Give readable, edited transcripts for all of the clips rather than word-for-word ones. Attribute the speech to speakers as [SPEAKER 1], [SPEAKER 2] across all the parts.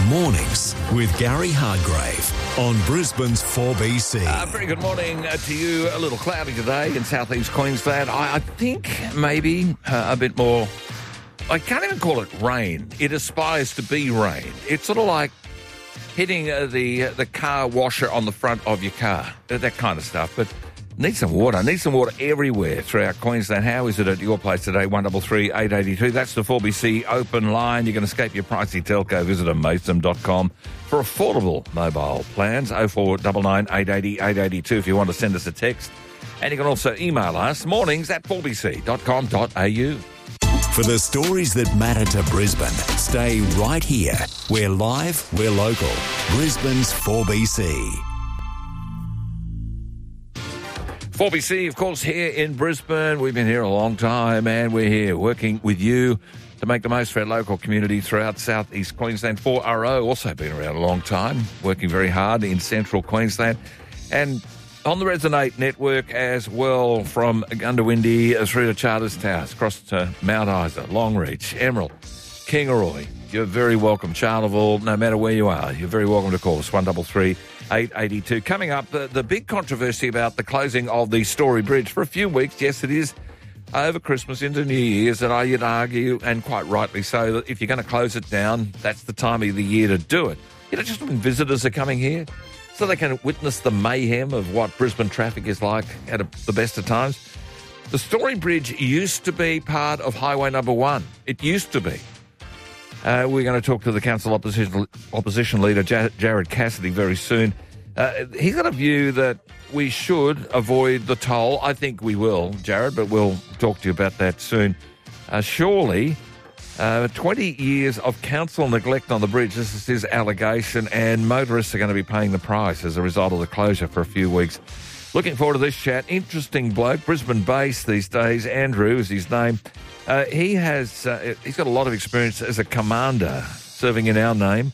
[SPEAKER 1] Mornings with Gary Hardgrave on Brisbane's 4BC.
[SPEAKER 2] Very good morning to you. A little cloudy today in southeast Queensland. I think maybe a bit more. I can't even call it rain. It aspires to be rain. It's sort of like hitting the car washer on the front of your car, that kind of stuff. But need some water. Need some water everywhere throughout Queensland. How is it at your place today? 1338 882. That's the 4BC open line. You can escape your pricey telco. Visit amasem.com for affordable mobile plans. 0499 880 882 if you want to send us a text. And you can also email us mornings@4bc.com.au.
[SPEAKER 1] For the stories that matter to Brisbane, stay right here. We're live, we're local. Brisbane's 4BC.
[SPEAKER 2] 4BC, of course, here in Brisbane. We've been here a long time, and we're here working with you to make the most of our local community throughout southeast Queensland. 4RO also been around a long time, working very hard in central Queensland. And on the Resonate network as well, from Gundawindi through to Charters Towers, across to Mount Isa, Longreach, Emerald, Kingaroy. You're very welcome. Charleville, no matter where you are, you're very welcome to call us, 1338 882. Coming up, the big controversy about the closing of the Story Bridge for a few weeks. Yes, it is over Christmas into New Year's, and you'd argue, and quite rightly so, that if you're going to close it down, that's the time of the year to do it. You know, just when visitors are coming here, so they can witness the mayhem of what Brisbane traffic is like at the best of times. The Story Bridge used to be part of Highway Number 1. It used to be. We're going to talk to the council opposition leader, Jared Cassidy, very soon. He's got a view that we should avoid the toll. I think we will, Jared, but we'll talk to you about that soon. Surely, 20 years of council neglect on the bridge, this is his allegation, and motorists are going to be paying the price as a result of the closure for a few weeks. Looking forward to this chat. Interesting bloke, Brisbane-based these days. Andrew is his name. He's got a lot of experience as a commander, serving in our name,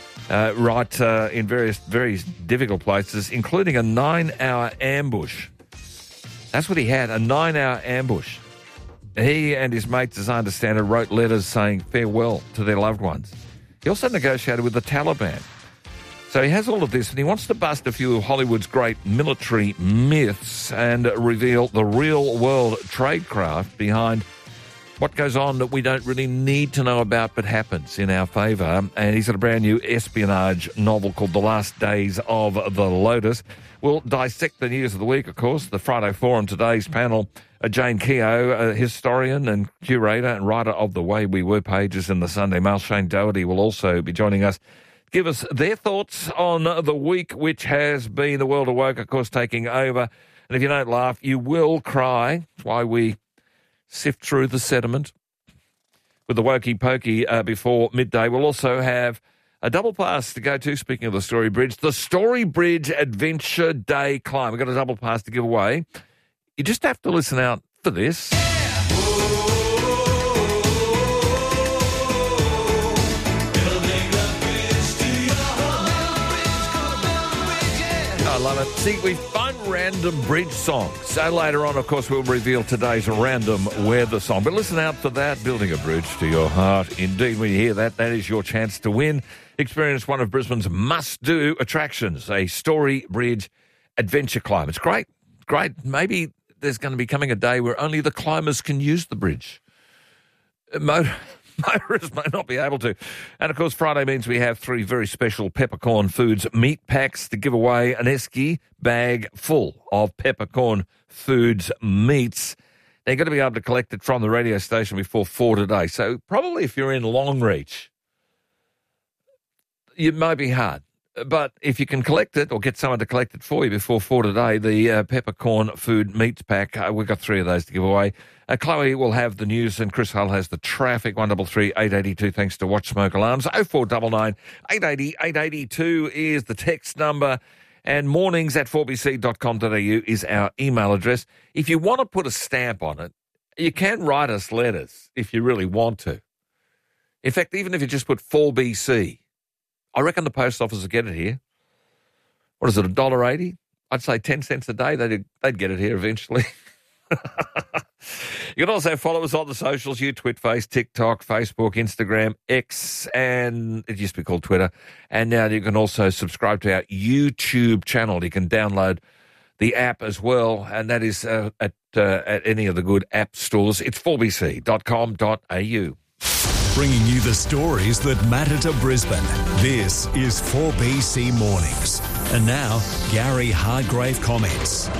[SPEAKER 2] in various very difficult places, including a 9-hour ambush. That's what he had, a 9-hour ambush. He and his mates, as I understand it, wrote letters saying farewell to their loved ones. He also negotiated with the Taliban. So he has all of this, and he wants to bust a few of Hollywood's great military myths and reveal the real-world tradecraft behind what goes on that we don't really need to know about but happens in our favour. And he's got a brand new espionage novel called The Last Days of the Lotus. We'll dissect the news of the week, of course. The Friday Forum, today's panel, Jane Keogh, a historian and curator and writer of the Way We Were pages in the Sunday Mail. Shane Doherty will also be joining us. Give us their thoughts on the week which has been. The world of woke, of course, taking over. And if you don't laugh, you will cry. That's why we sift through the sediment with the wokey pokey before midday. We'll also have a double pass to go to, speaking of the Story Bridge, the Story Bridge Adventure Day Climb. We've got a double pass to give away. You just have to listen out for this. I love it. See, we find random bridge songs. So later on, of course, we'll reveal today's random weather song. But listen out for that, Building a Bridge to Your Heart. Indeed, when you hear that, that is your chance to win. Experience one of Brisbane's must-do attractions, a Story Bridge Adventure Climb. It's great. Great. Maybe there's going to be coming a day where only the climbers can use the bridge. Motorists may not be able to. And, of course, Friday means we have 3 very special Peppercorn Foods meat packs to give away, an esky bag full of Peppercorn Foods meats. Now, you've got to be able to collect it from the radio station before 4 today. So probably if you're in Longreach, it might be hard. But if you can collect it or get someone to collect it for you before 4 today, the Peppercorn Food Meats Pack, we've got 3 of those to give away. Chloe will have the news and Chris Hull has the traffic, 1338 882, thanks to Watch Smoke Alarms. 0499 880 882 is the text number, and mornings@4bc.com.au is our email address. If you want to put a stamp on it, you can write us letters if you really want to. In fact, even if you just put 4BC, I reckon the post office will get it here. What is it, $1.80? I'd say 10 cents a day, they'd get it here eventually. You can also follow us on the socials, Twitface, TikTok, Facebook, Instagram, X, and it used to be called Twitter. And now you can also subscribe to our YouTube channel. You can download the app as well, and that is at any of the good app stores. It's 4bc.com.au.
[SPEAKER 1] Bringing you the stories that matter to Brisbane. This is 4BC Mornings. And now, Gary Hargrave comments.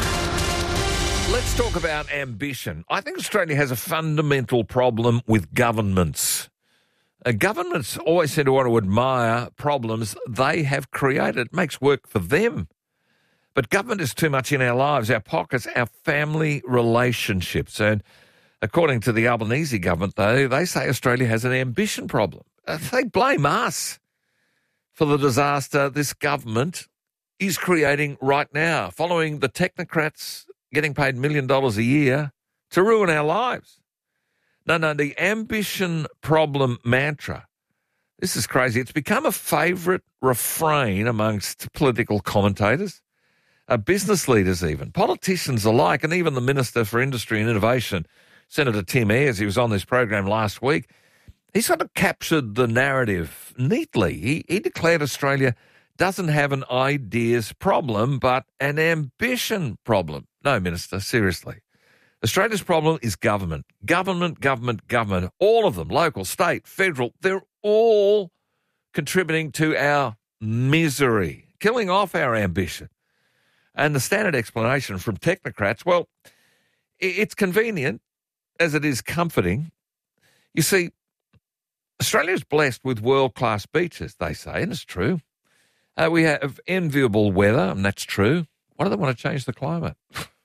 [SPEAKER 2] Let's talk about ambition. I think Australia has a fundamental problem with governments. Governments always seem to want to admire problems they have created. It makes work for them. But government is too much in our lives, our pockets, our family relationships. And according to the Albanese government, though, they say Australia has an ambition problem. They blame us for the disaster this government is creating right now, following the technocrats getting paid $1 million a year to ruin our lives. No, the ambition problem mantra, this is crazy. It's become a favourite refrain amongst political commentators, business leaders even, politicians alike, and even the Minister for Industry and Innovation, Senator Tim Ayres. He was on this program last week. He sort of captured the narrative neatly. He declared Australia doesn't have an ideas problem, but an ambition problem. No, Minister, seriously. Australia's problem is government. Government. All of them, local, state, federal, they're all contributing to our misery, killing off our ambition. And the standard explanation from technocrats, well, it's convenient as it is comforting. You see, Australia is blessed with world-class beaches, they say, and it's true. We have enviable weather, and that's true. Why do they want to change the climate?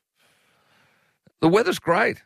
[SPEAKER 2] The weather's great.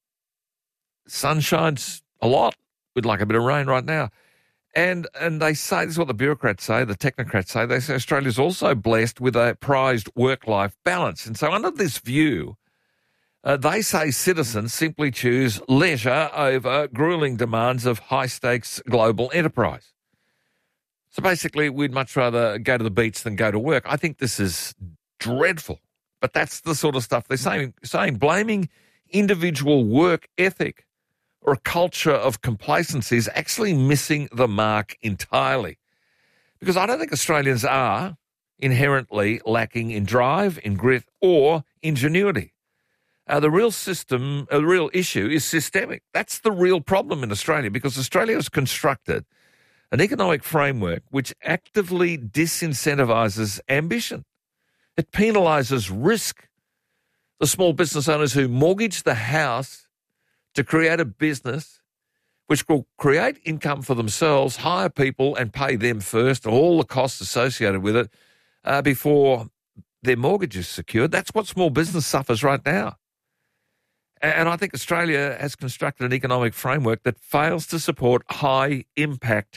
[SPEAKER 2] Sun shines a lot. We'd like a bit of rain right now. And they say, this is what the bureaucrats say, the technocrats say, they say Australia's also blessed with a prized work-life balance. And so under this view, they say citizens simply choose leisure over grueling demands of high-stakes global enterprise. So basically, we'd much rather go to the beach than go to work. I think this is dreadful, but that's the sort of stuff they're saying. Blaming individual work ethic or a culture of complacency is actually missing the mark entirely. Because I don't think Australians are inherently lacking in drive, in grit, or ingenuity. The real issue is systemic. That's the real problem in Australia, because Australia has constructed an economic framework which actively disincentivises ambition. It penalises risk. The small business owners who mortgage the house to create a business which will create income for themselves, hire people and pay them first, all the costs associated with it, before their mortgage is secured. That's what small business suffers right now. And I think Australia has constructed an economic framework that fails to support high-impact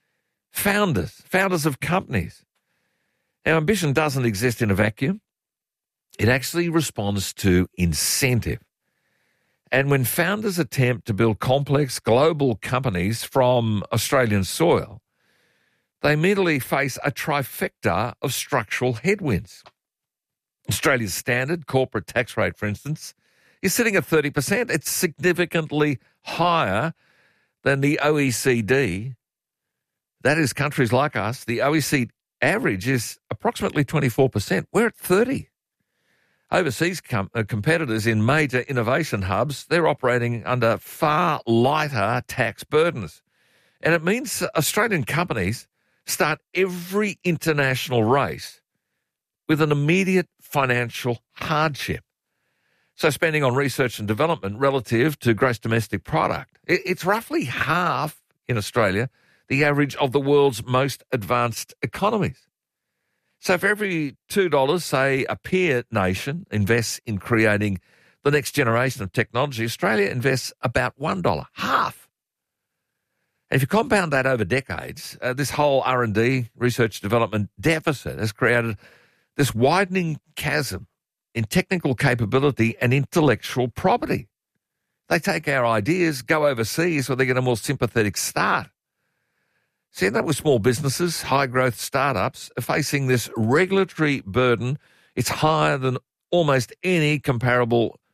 [SPEAKER 2] founders of companies. Our ambition doesn't exist in a vacuum. It actually responds to incentive. And when founders attempt to build complex global companies from Australian soil, they immediately face a trifecta of structural headwinds. Australia's standard corporate tax rate, for instance, is sitting at 30%. It's significantly higher than the OECD. That is, countries like us, the OECD average is approximately 24%. We're at 30%. Overseas competitors in major innovation hubs, they're operating under far lighter tax burdens. And it means Australian companies start every international race with an immediate financial hardship. So spending on research and development relative to gross domestic product, it's roughly half in Australia the average of the world's most advanced economies. So for every $2, say, a peer nation invests in creating the next generation of technology, Australia invests about $1, half. And if you compound that over decades, this whole R&D, research development deficit has created this widening chasm in technical capability and intellectual property. They take our ideas, go overseas, where they get a more sympathetic start. See that with small businesses, high-growth startups are facing this regulatory burden. It's higher than almost any comparable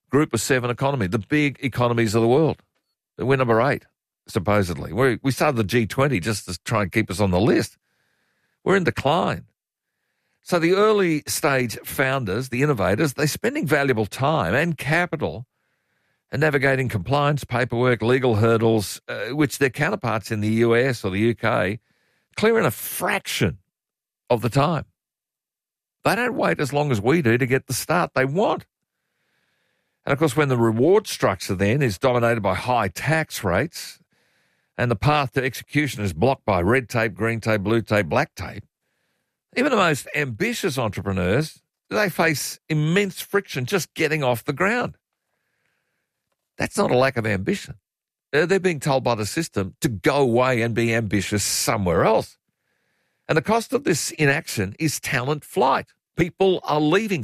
[SPEAKER 2] group of 7 economy, the big economies of the world. We're number 8, supposedly. We started the G20 just to try and keep us on the list. We're in decline. So the early stage founders, the innovators, they're spending valuable time and capital and navigating compliance, paperwork, legal hurdles, which their counterparts in the US or the UK clear in a fraction of the time. They don't wait as long as we do to get the start they want. And, of course, when the reward structure then is dominated by high tax rates and the path to execution is blocked by red tape, green tape, blue tape, black tape, even the most ambitious entrepreneurs, they face immense friction just getting off the ground. That's not a lack of ambition. They're being told by the system to go away and be ambitious somewhere else. And the cost of this inaction is talent flight. People are leaving.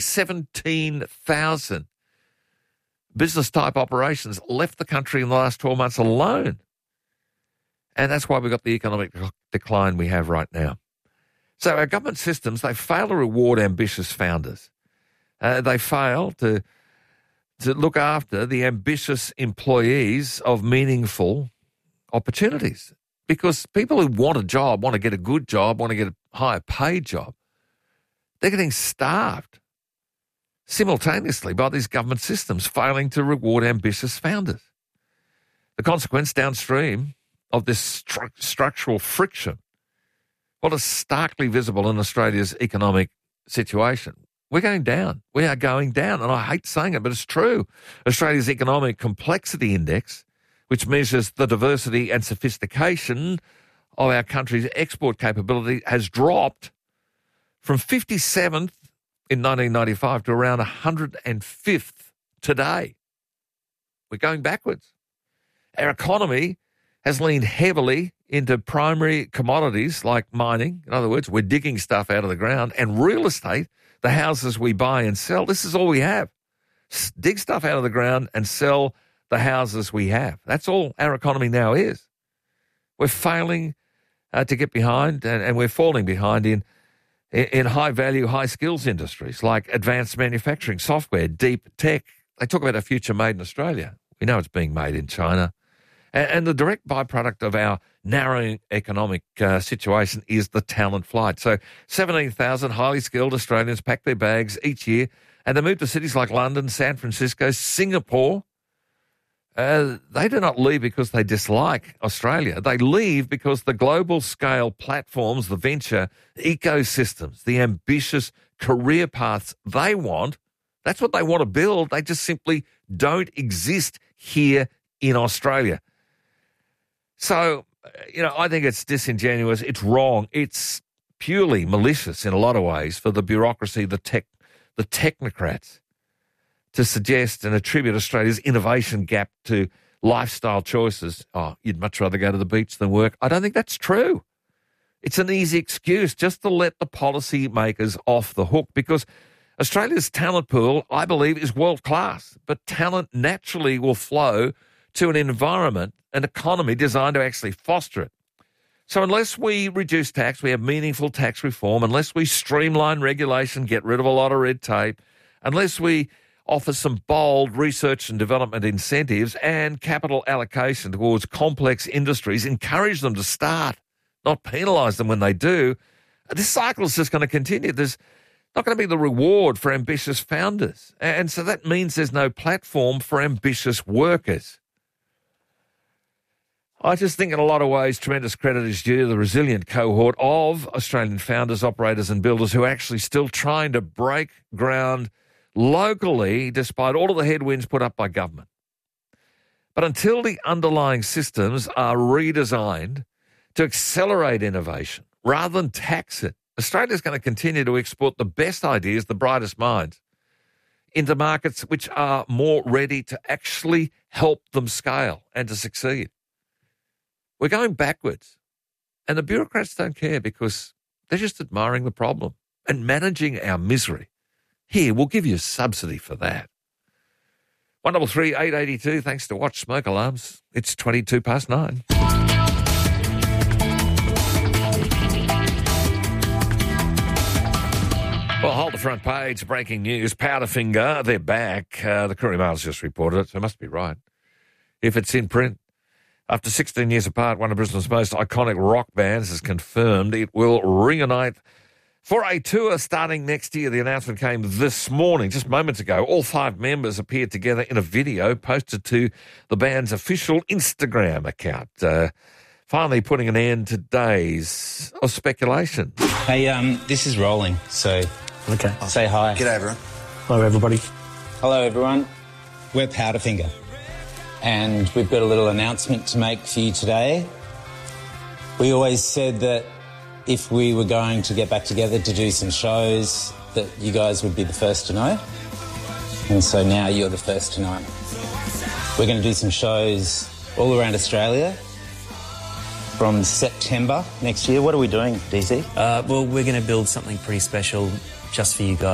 [SPEAKER 2] 17,000 business-type operations left the country in the last 12 months alone. And that's why we've got the economic decline we have right now. So our government systems, they fail to reward ambitious founders. They fail to look after the ambitious employees of meaningful opportunities. Because people who want a job, want to get a good job, want to get a higher paid job, they're getting starved simultaneously by these government systems failing to reward ambitious founders. The consequence downstream of this structural friction, well, is starkly visible in Australia's economic situation. We're going down. We are going down. And I hate saying it, but it's true. Australia's Economic Complexity Index, which measures the diversity and sophistication of our country's export capability, has dropped from 57th in 1995 to around 105th today. We're going backwards. Our economy has leaned heavily into primary commodities like mining. In other words, we're digging stuff out of the ground, and real estate, the houses we buy and sell. This is all we have. Dig stuff out of the ground and sell the houses we have. That's all our economy now is. We're failing to get behind, and we're falling behind in high-value, high-skills industries like advanced manufacturing, software, deep tech. They talk about a future made in Australia. We know it's being made in China. And the direct byproduct of our narrowing economic situation is the talent flight. So 17,000 highly skilled Australians pack their bags each year and they move to cities like London, San Francisco, Singapore. They do not leave because they dislike Australia. They leave because the global scale platforms, the venture ecosystems, the ambitious career paths they want, that's what they want to build. They just simply don't exist here in Australia. So, I think it's disingenuous. It's wrong. It's purely malicious in a lot of ways for the bureaucracy, the technocrats, to suggest and attribute Australia's innovation gap to lifestyle choices. Oh, you'd much rather go to the beach than work. I don't think that's true. It's an easy excuse just to let the policy makers off the hook, because Australia's talent pool, I believe, is world class, but talent naturally will flow to an environment, an economy designed to actually foster it. So unless we reduce tax, we have meaningful tax reform, unless we streamline regulation, get rid of a lot of red tape, unless we offer some bold research and development incentives and capital allocation towards complex industries, encourage them to start, not penalise them when they do, this cycle is just going to continue. There's not going to be the reward for ambitious founders. And so that means there's no platform for ambitious workers. I just think in a lot of ways tremendous credit is due to the resilient cohort of Australian founders, operators and builders who are actually still trying to break ground locally despite all of the headwinds put up by government. But until the underlying systems are redesigned to accelerate innovation rather than tax it, Australia is going to continue to export the best ideas, the brightest minds, into markets which are more ready to actually help them scale and to succeed. We're going backwards, and the bureaucrats don't care because they're just admiring the problem and managing our misery. Here, we'll give you a subsidy for that. 133 882, thanks to Watch Smoke Alarms. It's 9:22. Well, hold the front page, breaking news. Powderfinger, they're back. The Courier Mail's just reported it, so it must be right. If it's in print. After 16 years apart, one of Brisbane's most iconic rock bands has confirmed it will reunite for a tour starting next year. The announcement came this morning, just moments ago. All 5 members appeared together in a video posted to the band's official Instagram account. Finally putting an end to days of speculation.
[SPEAKER 3] Hey, this is Rolling, so
[SPEAKER 4] Okay.
[SPEAKER 3] say hi.
[SPEAKER 5] G'day, everyone.
[SPEAKER 4] Hello, everybody.
[SPEAKER 3] Hello, everyone. We're Powderfinger, and we've got a little announcement to make for you today. We always said that if we were going to get back together to do some shows, that you guys would be the first to know. And so now you're the first to know. We're going to do some shows all around Australia from September next year. What are we doing, DZ?
[SPEAKER 6] Well, we're going to build something pretty special just for you guys.